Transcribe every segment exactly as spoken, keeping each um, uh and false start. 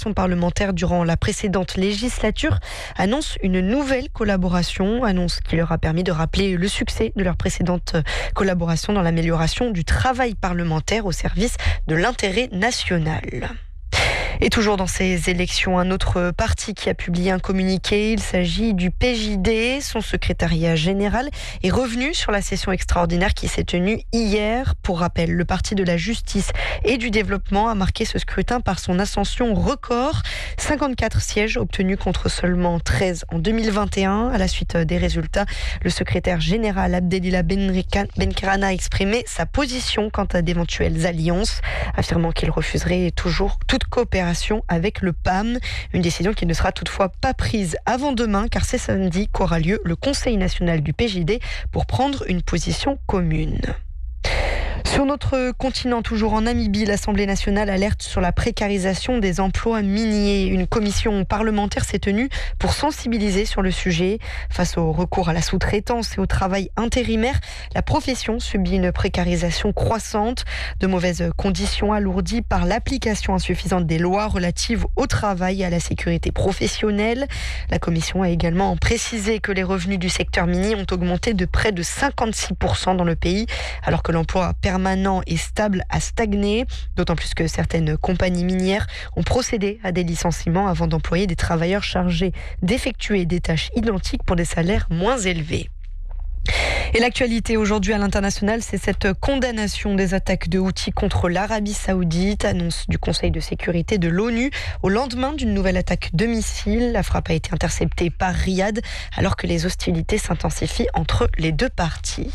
coopération parlementaire durant la précédente législature annoncent une nouvelle collaboration, annonce qui leur a permis de rappeler le succès de leur précédente collaboration dans l'amélioration du travail parlementaire au service de l'intérêt national. Et toujours dans ces élections, un autre parti qui a publié un communiqué, il s'agit du P J D. Son secrétariat général est revenu sur la session extraordinaire qui s'est tenue hier. Pour rappel, le Parti de la Justice et du Développement a marqué ce scrutin par son ascension record. cinquante-quatre sièges obtenus contre seulement treize en deux mille vingt et un. À la suite des résultats, le secrétaire général Abdelila Benkrana a exprimé sa position quant à d'éventuelles alliances, affirmant qu'il refuserait toujours toute coopération avec le P A M. Une décision qui ne sera toutefois pas prise avant demain, car c'est samedi qu'aura lieu le Conseil national du P J D pour prendre une position commune. Sur notre continent, toujours en Namibie, l'Assemblée nationale alerte sur la précarisation des emplois miniers. Une commission parlementaire s'est tenue pour sensibiliser sur le sujet. Face au recours à la sous-traitance et au travail intérimaire, la profession subit une précarisation croissante. De mauvaises conditions alourdies par l'application insuffisante des lois relatives au travail et à la sécurité professionnelle. La commission a également précisé que les revenus du secteur minier ont augmenté de près de cinquante-six pour cent dans le pays, alors que l'emploi permanent et stable a stagné, d'autant plus que certaines compagnies minières ont procédé à des licenciements avant d'employer des travailleurs chargés d'effectuer des tâches identiques pour des salaires moins élevés. Et l'actualité aujourd'hui à l'international, c'est cette condamnation des attaques de Houthis contre l'Arabie Saoudite, annonce du Conseil de sécurité de l'ONU au lendemain d'une nouvelle attaque de missiles. La frappe a été interceptée par Riyad alors que les hostilités s'intensifient entre les deux parties.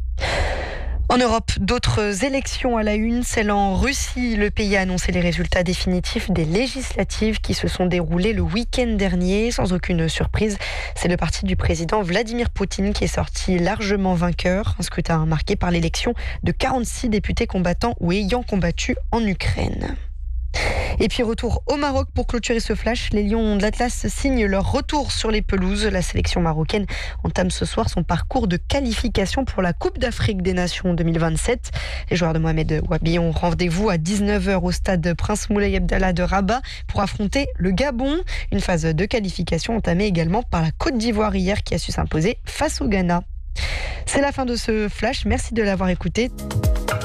En Europe, d'autres élections à la une, celle en Russie. Le pays a annoncé les résultats définitifs des législatives qui se sont déroulées le week-end dernier. Sans aucune surprise, c'est le parti du président Vladimir Poutine qui est sorti largement vainqueur. Un scrutin marqué par l'élection de quarante-six députés combattants ou ayant combattu en Ukraine. Et puis retour au Maroc pour clôturer ce flash. Les Lions de l'Atlas signent leur retour sur les pelouses. La sélection marocaine entame ce soir son parcours de qualification pour la Coupe d'Afrique des Nations deux mille vingt-sept. Les joueurs de Mohamed Wabi ont rendez-vous à dix-neuf heures au stade Prince Moulay Abdallah de Rabat pour affronter le Gabon. Une phase de qualification entamée également par la Côte d'Ivoire hier qui a su s'imposer face au Ghana. C'est la fin de ce flash. Merci de l'avoir écouté.